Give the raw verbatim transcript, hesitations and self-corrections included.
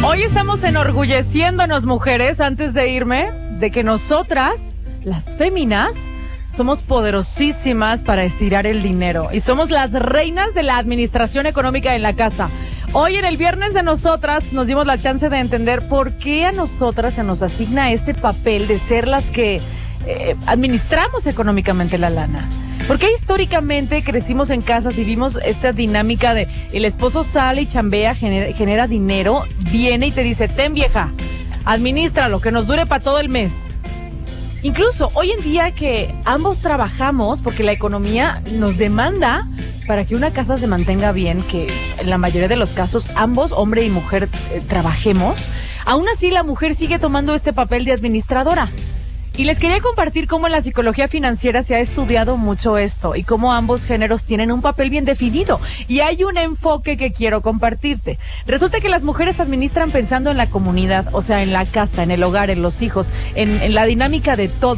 Hoy estamos enorgulleciéndonos, mujeres, antes de irme, de que nosotras, las féminas, somos poderosísimas para estirar el dinero y somos las reinas de la administración económica en la casa. Hoy en el Viernes de Nosotras nos dimos la chance de entender por qué a nosotras se nos asigna este papel de ser las que eh, administramos económicamente la lana. Porque históricamente crecimos en casas y vimos esta dinámica de el esposo sale y chambea, genera, genera dinero, viene y te dice, ten vieja, administralo, que nos dure para todo el mes. Incluso hoy en día que ambos trabajamos, porque la economía nos demanda para que una casa se mantenga bien, que en la mayoría de los casos ambos, hombre y mujer, eh, trabajemos, aún así la mujer sigue tomando este papel de administradora. Y les quería compartir cómo en la psicología financiera se ha estudiado mucho esto y cómo ambos géneros tienen un papel bien definido. Y hay un enfoque que quiero compartirte. Resulta que las mujeres administran pensando en la comunidad, o sea, en la casa, en el hogar, en los hijos, en, en la dinámica de todo.